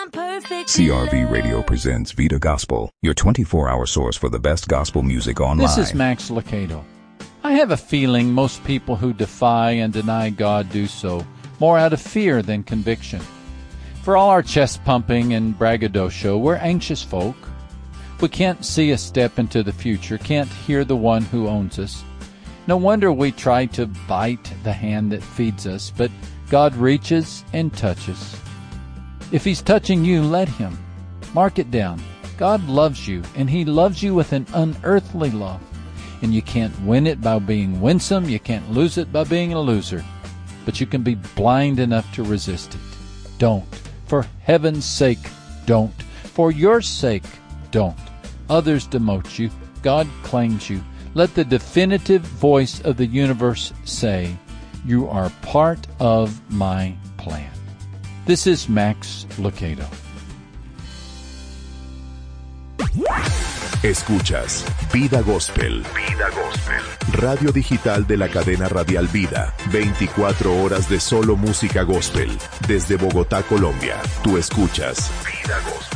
CRV Radio presents Vita Gospel, your 24-hour source for the best gospel music online. This is Max Lucado. I have a feeling most people who defy and deny God do so more out of fear than conviction. For all our chest pumping and braggadocio, we're anxious folk. We can't see a step into the future, can't hear the one who owns us. No wonder we try to bite the hand that feeds us, but God reaches and touches. If He's touching you, let Him. Mark it down. God loves you, and He loves you with an unearthly love. And you can't win it by being winsome, you can't lose it by being a loser. But you can be blind enough to resist it. Don't. For heaven's sake, don't. For your sake, don't. Others demote you. God claims you. Let the definitive voice of the universe say, you are part of my plan. This is Max Lucado. Escuchas Vida Gospel. Vida Gospel. Radio digital de la cadena radial Vida. 24 horas de solo música gospel. Desde Bogotá, Colombia. Tú escuchas Vida Gospel.